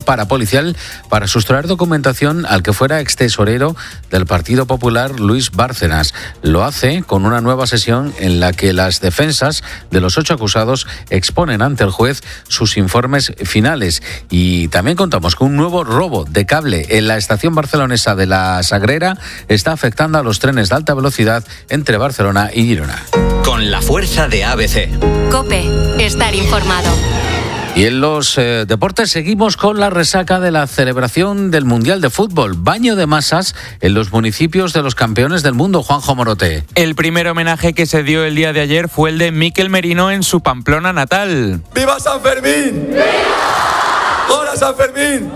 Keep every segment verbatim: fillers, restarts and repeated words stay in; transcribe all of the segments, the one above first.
parapolicial para sustraer documentación al que fuera extesorero del Partido Popular, Luis Bárcenas. Lo hace con una nueva sesión en la que las defensas de los ocho acusados exponen ante el juez sus informes finales. Y también contamos que un nuevo robo de cable en la estación barcelonesa de la Sagrera está afectando a los trenes de alta velocidad entre Barcelona y Girona. Con la fuerza de A B C. COPE, estar informado. Y en los eh, deportes seguimos con la resaca de la celebración del Mundial de Fútbol. Baño de masas en los municipios de los campeones del mundo. Juanjo Morote. El primer homenaje que se dio el día de ayer fue el de Mikel Merino en su Pamplona natal. ¡Viva San Fermín! ¡Viva! ¡Hola San Fermín!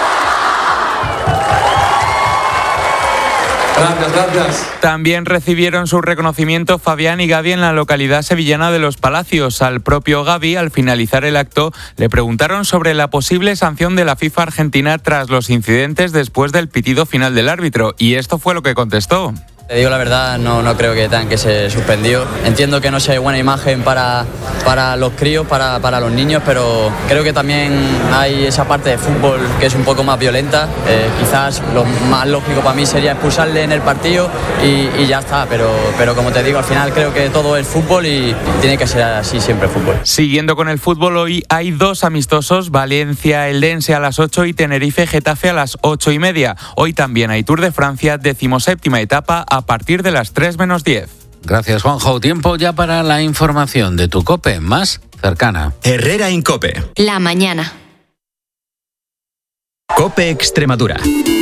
Gracias, gracias. También recibieron su reconocimiento Fabián y Gavi en la localidad sevillana de Los Palacios. Al propio Gavi, al finalizar el acto, le preguntaron sobre la posible sanción de la FIFA Argentina tras los incidentes después del pitido final del árbitro, y esto fue lo que contestó. Te digo la verdad, no, no creo que tengan que se suspendió. Entiendo que no sea buena imagen para, para los críos, para, para los niños, pero creo que también hay esa parte de fútbol que es un poco más violenta. Eh, quizás lo más lógico para mí sería expulsarle en el partido y, y ya está, pero, pero como te digo, al final creo que todo es fútbol y tiene que ser así siempre fútbol. Siguiendo con el fútbol, hoy hay dos amistosos, Valencia-Eldense a las ocho y Tenerife-Getafe a las ocho y media. Hoy también hay Tour de Francia, decimoséptima etapa, a partir de las tres menos diez. Gracias, Juanjo. Tiempo ya para la información de tu COPE más cercana. Herrera en COPE. La mañana. COPE Extremadura.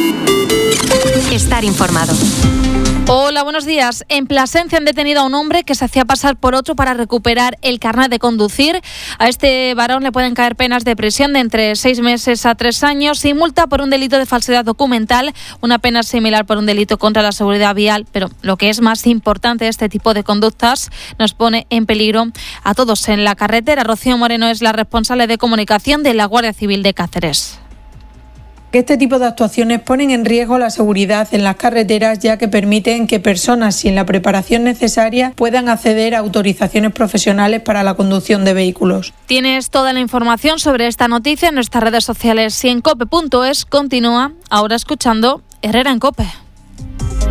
Estar informado. Hola, buenos días. En Plasencia han detenido a un hombre que se hacía pasar por otro para recuperar el carnet de conducir. A este varón le pueden caer penas de prisión de entre seis meses a tres años y multa por un delito de falsedad documental, una pena similar por un delito contra la seguridad vial. Pero lo que es más importante, este tipo de conductas nos pone en peligro a todos en la carretera. Rocío Moreno es la responsable de comunicación de la Guardia Civil de Cáceres. Este tipo de actuaciones ponen en riesgo la seguridad en las carreteras, ya que permiten que personas sin la preparación necesaria puedan acceder a autorizaciones profesionales para la conducción de vehículos. Tienes toda la información sobre esta noticia en nuestras redes sociales y en cope punto es. Continúa ahora escuchando Herrera en COPE.